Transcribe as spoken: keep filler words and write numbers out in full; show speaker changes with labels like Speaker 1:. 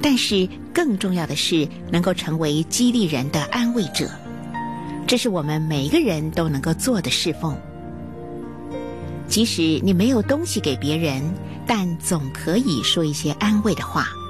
Speaker 1: 但是更重要的是能够成为激励人的安慰者。这是我们每一个人都能够做的侍奉。即使你没有东西给别人，但总可以说一些安慰的话。